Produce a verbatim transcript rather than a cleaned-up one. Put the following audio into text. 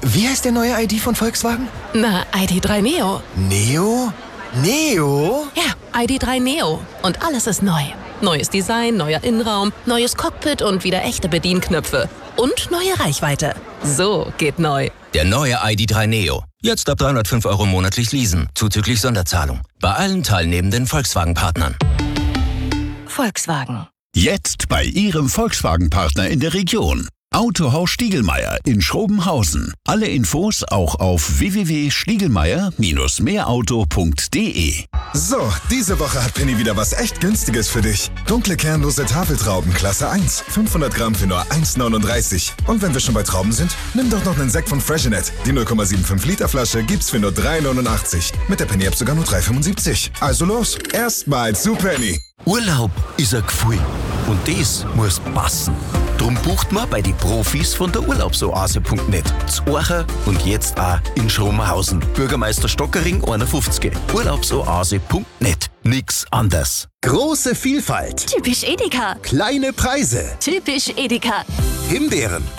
Wie heißt der neue I D von Volkswagen? Na, I D drei Neo. Neo? Neo? Ja, I D drei Neo. Und alles ist neu. Neues Design, neuer Innenraum, neues Cockpit und wieder echte Bedienknöpfe. Und neue Reichweite. So geht neu. Der neue I D drei Neo. Jetzt ab dreihundertfünf Euro monatlich leasen. Zuzüglich Sonderzahlung. Bei allen teilnehmenden Volkswagen-Partnern. Volkswagen. Jetzt bei Ihrem Volkswagen-Partner in der Region. Autohaus Stiegelmeier in Schrobenhausen. Alle Infos auch auf w w w punkt stiegelmeier Bindestrich mehrauto punkt d e. So, diese Woche hat Penny wieder was echt Günstiges für dich. Dunkle kernlose Tafeltrauben Klasse eins. fünfhundert Gramm für nur eins neununddreißig. Und wenn wir schon bei Trauben sind, nimm doch noch einen Sekt von Freshenet. Die null Komma fünfundsiebzig Liter Flasche gibt's für nur drei neunundachtzig. Mit der Penny App sogar nur drei fünfundsiebzig. Also los, erstmal zu Penny. Urlaub ist ein Gefühl und das muss passen. Drum bucht man bei den Profis von der Urlaubsoase punkt net. Z Orcha und jetzt auch in Schrobenhausen. Bürgermeister Stockering einundfünfzig. Urlaubsoase punkt net. Nix anders. Große Vielfalt. Typisch Edeka. Kleine Preise. Typisch Edeka. Himbeeren.